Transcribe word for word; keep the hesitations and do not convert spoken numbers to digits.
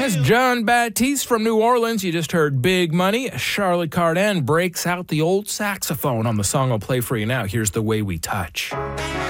That's John Batiste from New Orleans. You just heard Big Money. Charlotte Cardin breaks out the old saxophone on the song I'll play for you now. Here's The Way We Touch.